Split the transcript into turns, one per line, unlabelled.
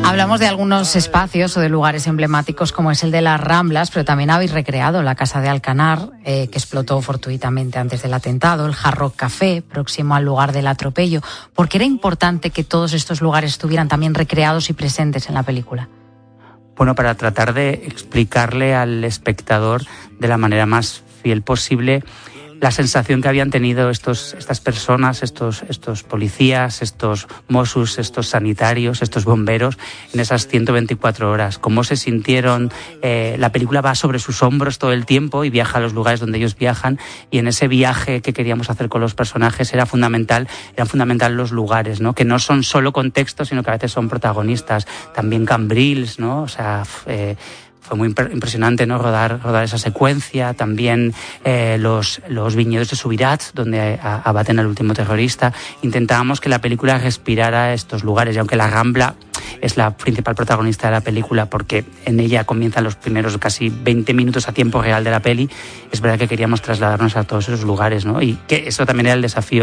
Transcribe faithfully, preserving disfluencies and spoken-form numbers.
Hablamos de algunos espacios o de lugares emblemáticos como es el de las Ramblas, pero también habéis recreado la Casa de Alcanar, eh, que explotó fortuitamente antes del atentado, el Hard Rock Café, próximo al lugar del atropello. ¿Por qué era importante que todos estos lugares estuvieran también recreados y presentes en la película?
Bueno, para tratar de explicarle al espectador de la manera más fiel posible la sensación que habían tenido estos, estas personas, estos, estos policías, estos Mossos, estos sanitarios, estos bomberos en esas ciento veinticuatro horas. Cómo se sintieron. Eh, la película va sobre sus hombros todo el tiempo y viaja a los lugares donde ellos viajan, y en ese viaje que queríamos hacer con los personajes era fundamental, eran fundamental los lugares, ¿no? Que no son solo contextos, sino que a veces son protagonistas. También Cambrils, ¿no? O sea, eh, fue muy impresionante, ¿no? Rodar, rodar esa secuencia. También eh, los, los viñedos de Subirats, donde abaten al último terrorista. Intentábamos que la película respirara estos lugares, y aunque la Rambla es la principal protagonista de la película, porque en ella comienzan los primeros casi veinte minutos a tiempo real de la peli, es verdad que queríamos trasladarnos a todos esos lugares, ¿no? Y que eso también era el desafío